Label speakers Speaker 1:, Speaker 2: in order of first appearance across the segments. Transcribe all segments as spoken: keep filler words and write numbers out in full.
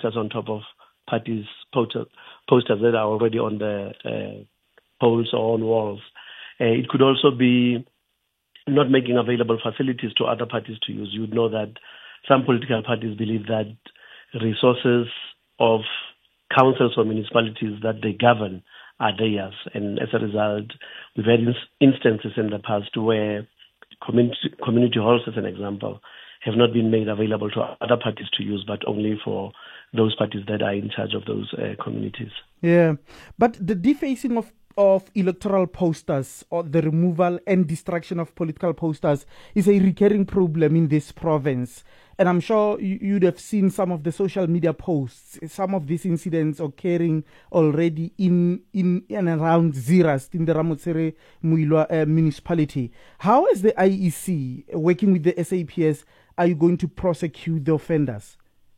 Speaker 1: posters on top of parties' posters, posters that are already on the uh, poles or on walls. Uh, it could also be not making available facilities to other parties to use. You would know that some political parties believe that resources of councils or municipalities that they govern are theirs. And as a result, we've had instances in the past where community, community halls, as an example, have not been made available to other parties to use, but only for those parties that are in charge of those uh, communities.
Speaker 2: Yeah, but the defacing of of electoral posters or the removal and destruction of political posters is a recurring problem in this province. And I'm sure you'd have seen some of the social media posts, some of these incidents occurring already in in and around Zeerust in the Ramotsere Muilwa uh, municipality. How is the I E C working with the S A P S? Are you going to prosecute the offenders?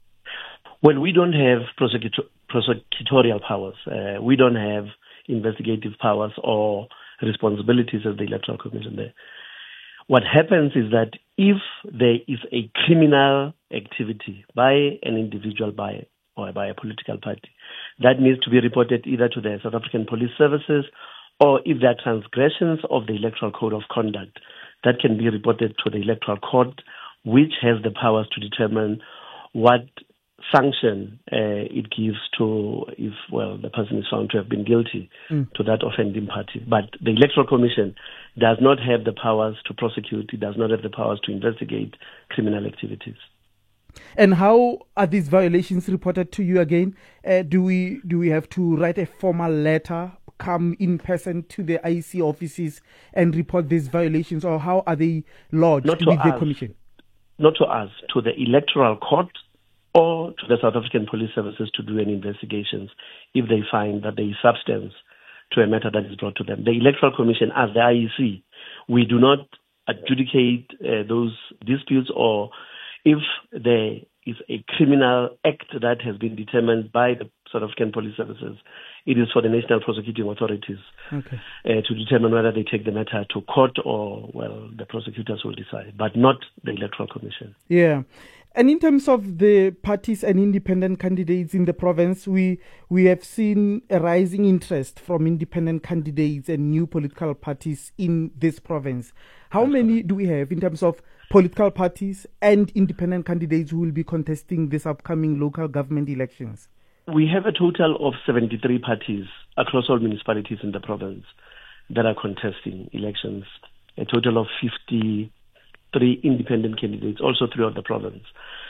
Speaker 1: Well, we don't have prosecutor, prosecutorial powers. Uh, we don't have investigative powers or responsibilities as the Electoral Commission there. What happens is that if there is a criminal activity by an individual by or by a political party, that needs to be reported either to the South African Police Services, or if there are transgressions of the Electoral Code of Conduct, that can be reported to the Electoral Court, which has the powers to determine what sanction uh, it gives to, if, well, the person is found to have been guilty mm. to that offending party. But the Electoral Commission does not have the powers to prosecute. It does not have the powers to investigate criminal activities.
Speaker 2: And how are these violations reported to you again? Uh, do we do we have to write a formal letter, come in person to the I E C offices and report these violations, or how are they lodged
Speaker 1: not
Speaker 2: with
Speaker 1: us,
Speaker 2: the Commission?
Speaker 1: Not to us, to the Electoral Court or to the South African Police Services to do any investigations if they find that there is substance to a matter that is brought to them. The Electoral Commission, as the I E C, we do not adjudicate uh, those disputes, or if there is a criminal act that has been determined by the South African Police Services, it is for the national prosecuting authorities
Speaker 2: okay.
Speaker 1: uh, to determine whether they take the matter to court or, well, the prosecutors will decide, but not the Electoral Commission.
Speaker 2: Yeah. And in terms of the parties and independent candidates in the province, we we have seen a rising interest from independent candidates and new political parties in this province. How That's many right. do we have in terms of political parties and independent candidates who will be contesting this upcoming local government elections?
Speaker 1: We have a total of seventy-three parties across all municipalities in the province that are contesting elections, a total of fifty-three independent candidates also throughout the province.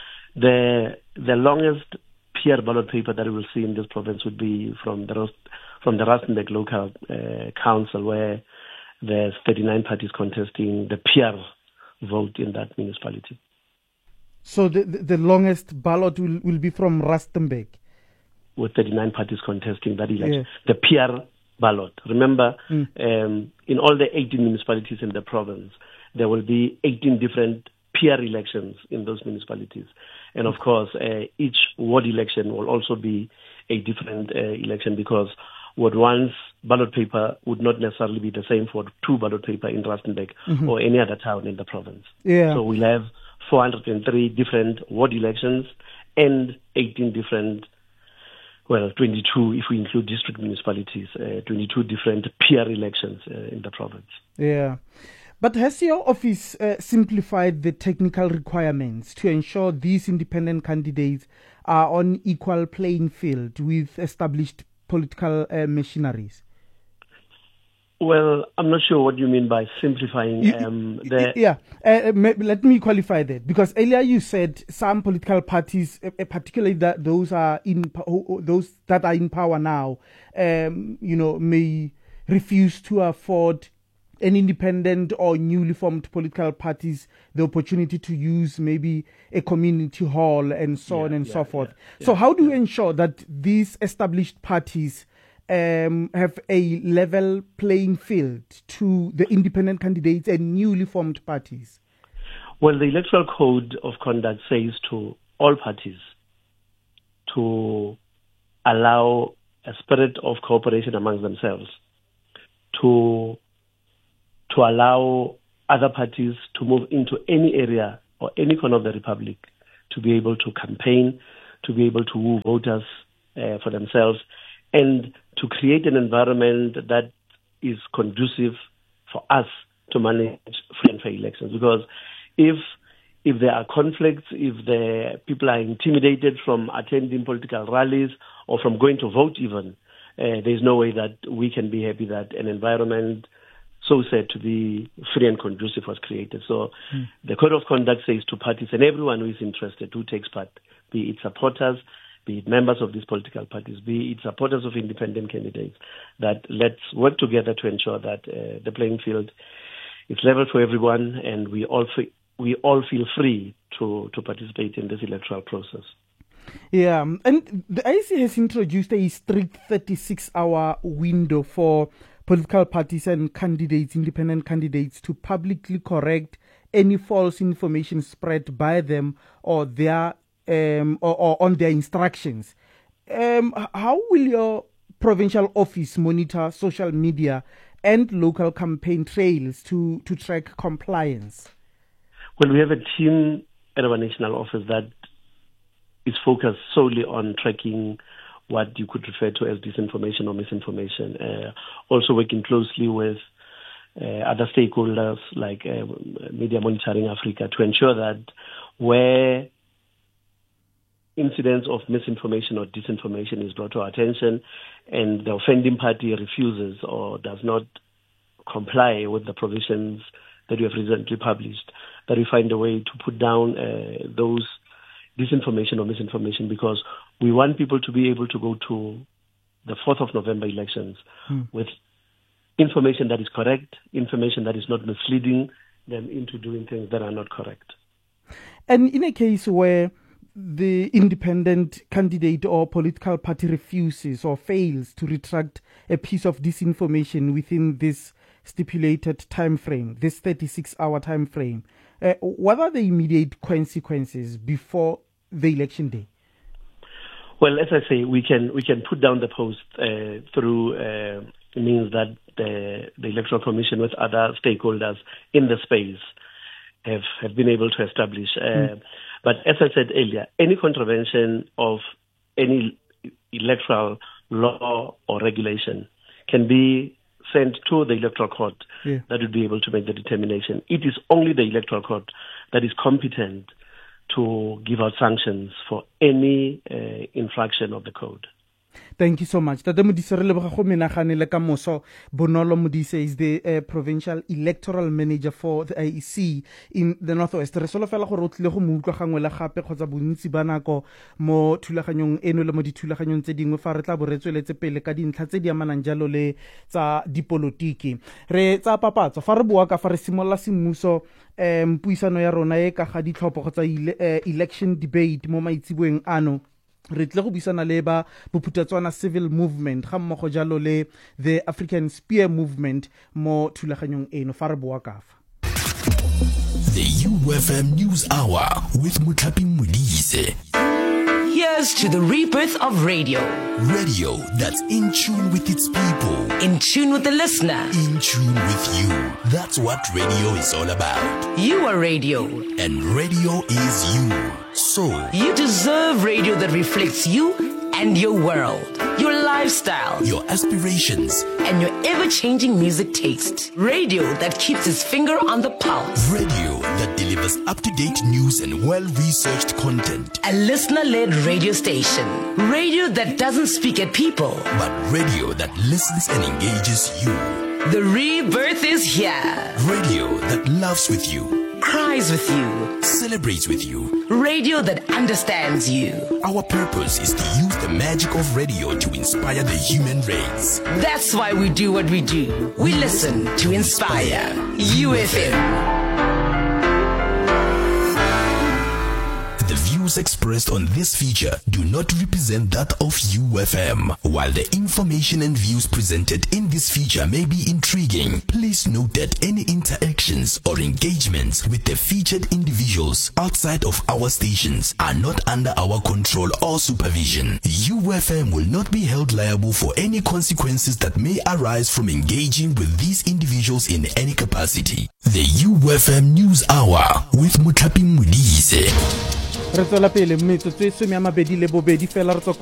Speaker 1: The the longest P R ballot paper that we will see in this province would be from the from the Rustenburg local uh, council, where there's thirty-nine parties contesting the P R vote in that municipality.
Speaker 2: So the the, the longest ballot will, will be from Rustenburg,
Speaker 1: with thirty-nine parties contesting that election.
Speaker 2: Yeah.
Speaker 1: The P R ballot. Remember,
Speaker 2: mm.
Speaker 1: um, in all the eighteen municipalities in the province, there will be eighteen different P R elections in those municipalities. And of course, uh, each ward election will also be a different uh, election, because Ward one's ballot paper would not necessarily be the same for two ballot paper in Rustenburg mm-hmm. or any other town in the province.
Speaker 2: Yeah.
Speaker 1: So we'll have four hundred three different ward elections and eighteen different, well, twenty-two if we include district municipalities, uh, twenty-two different P R elections uh, in the province.
Speaker 2: Yeah. But has your office uh, simplified the technical requirements to ensure these independent candidates are on equal playing field with established political uh, machineries?
Speaker 1: Well, I'm not sure what you mean by simplifying. Um, the
Speaker 2: yeah, uh, let me qualify that, because earlier you said some political parties, uh, particularly that those are in those that are in power now, um, you know, may refuse to afford an independent or newly formed political parties the opportunity to use maybe a community hall and so yeah, on and yeah, so forth. Yeah, so, yeah, how do yeah. you ensure that these established parties Um, have a level playing field to the independent candidates and newly formed parties?
Speaker 1: Well, the Electoral Code of Conduct says to all parties to allow a spirit of cooperation amongst themselves, to to allow other parties to move into any area or any corner of the Republic to be able to campaign, to be able to woo voters uh, for themselves, and to create an environment that is conducive for us to manage free and fair elections. Because if if there are conflicts, if the people are intimidated from attending political rallies or from going to vote even, uh, there's no way that we can be happy that an environment so said to be free and conducive was created. So mm. the Code of Conduct says to parties and everyone who is interested, who takes part, be it supporters, be it members of these political parties, be it supporters of independent candidates, that let's work together to ensure that uh, the playing field is level for everyone, and we all feel, we all feel free to, to participate in this electoral process.
Speaker 2: Yeah, and the I C has introduced a strict thirty-six hour window for political parties and candidates, independent candidates, to publicly correct any false information spread by them or their um, or, or on their instructions. Um, how will your provincial office monitor social media and local campaign trails to, to track compliance?
Speaker 1: Well, we have a team at our national office that is focused solely on tracking what you could refer to as disinformation or misinformation. Uh, also working closely with uh, other stakeholders like uh, Media Monitoring Africa to ensure that where incidents of misinformation or disinformation is brought to our attention and the offending party refuses or does not comply with the provisions that we have recently published, that we find a way to put down uh, those disinformation or misinformation, because we want people to be able to go to the fourth of November elections hmm. with information that is correct, information that is not misleading them into doing things that are not correct.
Speaker 2: And in a case where the independent candidate or political party refuses or fails to retract a piece of disinformation within this stipulated time frame, this thirty-six hour time frame, uh, what are the immediate consequences before the election day?
Speaker 1: Well, as I say, we can we can put down the post uh, through uh, means that the, the Electoral Commission with other stakeholders in the space have, have been able to establish. Uh, mm. But as I said earlier, any contravention of any electoral law or regulation can be sent to the Electoral Court yeah. that would be able to make the determination. It is only the Electoral Court that is competent to give out sanctions for any uh, infraction of the code.
Speaker 2: Thank you so much. Tate Modise re leboga go menagane le ka moso. Bonolo Modise is the uh, provincial electoral manager for the I E C in the Northwest. Re solofela gore o tlile go mo utlwa gangwe le gape kgotsa bontsi ba nako mo thulaganyong eno le mo dithulaganyong tse dingwe fa re tla bo re tsweletse pele ka dintlha tse di amanang jalo le tsa dipolotiki. Re tsa papatso fa re bua ka fa re simolla semmuso um puisano ya rona e ka ga ditlhopho kgotsa election debate mo maitsiboeng ano. Re tle go buisana le ba Bophuthatswana Civil Movement ga mmogo jalo le the African Spear Movement mo thulaganyong eno fa re bua ka fa.
Speaker 3: The U F M News Hour with Muthapi Modise.
Speaker 4: Here's to the rebirth of radio.
Speaker 3: Radio that's in tune with its people.
Speaker 4: In tune with the listener.
Speaker 3: In tune with you. That's what radio is all about.
Speaker 4: You are radio.
Speaker 3: And radio is you. So,
Speaker 4: you deserve radio that reflects you and your world, your lifestyle,
Speaker 3: your aspirations,
Speaker 4: and your ever-changing music taste. Radio that keeps its finger on the pulse.
Speaker 3: Radio that delivers up-to-date news and well-researched content.
Speaker 4: A listener-led radio station. Radio that doesn't speak at people,
Speaker 3: but radio that listens and engages you.
Speaker 4: The rebirth is here.
Speaker 3: Radio that loves with you,
Speaker 4: cries with you,
Speaker 3: celebrates with you.
Speaker 4: Radio that understands you.
Speaker 3: Our purpose is to use the magic of radio to inspire the human race.
Speaker 4: That's why we do what we do. We listen to inspire. U F M.
Speaker 3: The views expressed on this feature do not represent that of U F M. While the information and views presented in this feature may be intriguing, please note that any interactions or engagements with the featured individuals outside of our stations are not under our control or supervision. U F M will not be held liable for any consequences that may arise from engaging with these individuals in any capacity. The U F M News Hour with Muthapi Modise.
Speaker 2: re tswela pele metsotso e some ya mabedi le bobedi fela re tswa